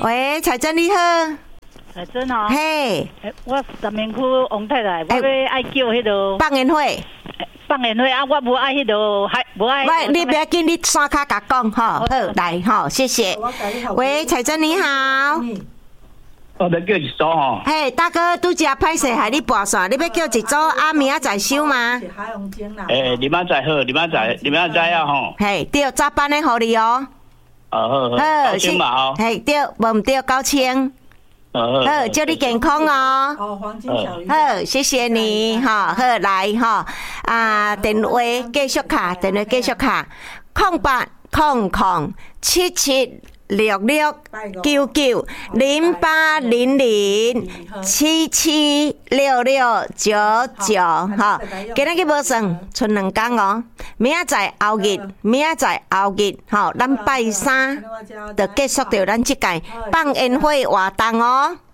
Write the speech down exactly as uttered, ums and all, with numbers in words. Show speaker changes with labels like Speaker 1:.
Speaker 1: 喂，彩珍你好。
Speaker 2: 彩珍哦。
Speaker 1: 嘿。
Speaker 2: 我三明区王太太，我要爱叫迄个
Speaker 1: 放烟花。
Speaker 2: 放烟花啊！我无爱迄个，还无爱。
Speaker 1: 喂，你不要紧，你刷卡甲讲吼，好来吼，谢谢。喂，彩珍你好。
Speaker 3: 我要叫一组吼。
Speaker 1: 嘿，大哥，拄只歹势害你跋线，你要叫一组啊？明仔载收吗？
Speaker 3: 诶，明仔载好，明仔载，明仔载啊吼。
Speaker 1: 嘿，对，早班的互你哦。
Speaker 3: 哦好好。九千嘛吼。
Speaker 1: 嘿，对，无唔对，九千。
Speaker 3: 好，
Speaker 1: 好，祝你健康哦。
Speaker 4: 哦，黄金小鱼。
Speaker 1: 好，谢谢你哈。好，来哈啊，电话继续卡，电话继续卡，空八空空七七六六九九零八零零七七六六九九哈。今日去无算，剩两天哦。明仔载后日，明仔载后日，吼，咱拜三就结束掉咱即届放烟花活动哦。